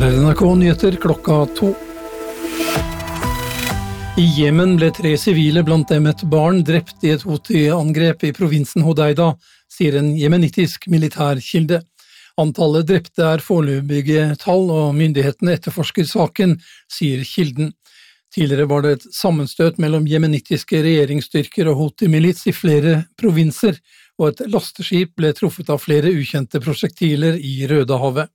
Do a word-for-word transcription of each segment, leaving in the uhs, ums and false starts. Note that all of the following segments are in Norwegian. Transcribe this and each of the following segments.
Her er N R K-nyheter klokka to. I Jemen ble tre sivile, blant dem et barn, drept i et Houthi-angrep i provinsen Hodeida, sier en jemenitisk militærkilde. Antallet drepte er foreløpige tall, og myndighetene etterforsker saken, sier kilden. Tidligere var det et sammenstøt mellom jemenitiske regjeringsstyrker og Houthi-milits i flere provinser, og et lasteskip ble truffet av flere ukjente prosjektiler i Rødehavet.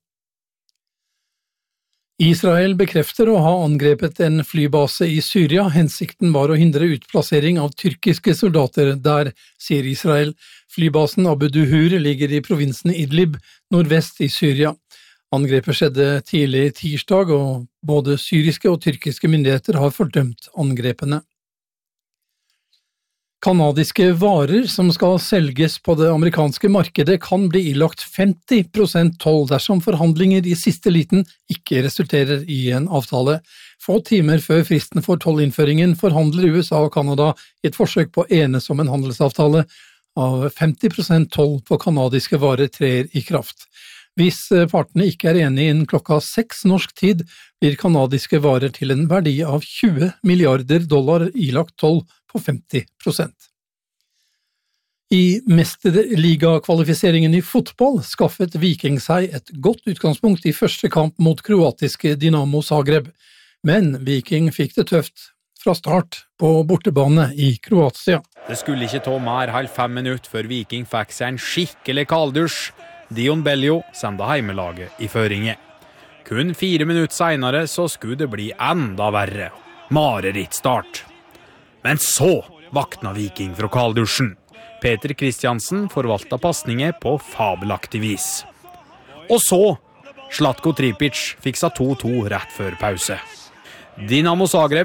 Israel bekrefter å ha angrepet en flybase i Syria. Hensikten var å hindre utplassering av tyrkiske soldater der, sier Israel. Flybasen Abu Duhur ligger i provinsen Idlib, nordvest i Syria. Angrepet skjedde tidlig tirsdag, og både syriske og tyrkiske myndigheter har fordømt angrepene. Kanadiske varer som skal selges på det amerikanske markedet kan bli ilagt femti prosent toll dersom forhandlinger i siste liten ikke resulterer i en avtale. Få timer før fristen for tollinnføringen forhandler U S A og Kanada i et forsøk på å enes om en handelsavtale av femti prosent toll på kanadiske varer trer i kraft. Hvis partene ikke er enige innen klokka seks norsk tid, blir kanadiske varer til en verdi av tjue milliarder dollar ilagt toll på femti prosent. I mesterligakvalifiseringen i fotball skaffet Viking seg et godt utgangspunkt i første kamp mot kroatiske Dinamo Zagreb, men Viking fikk det tøft fra start på bortebane i Kroatia. Det skulle ikke ta mer halv fem minutter før Viking fikk seg en skikkelig kalddusj. Dion Bellio sendte heimelaget i føringe. Kun fire minutter senere så skulle det bli enda verre. Marerittstart. Men så vakna Viking fra kalddusjen. Peter Kristiansen forvalta passninger på fabelaktig vis. Og så Zlatko Tripic fiksa to to rett før pause. Dinamo Zagreb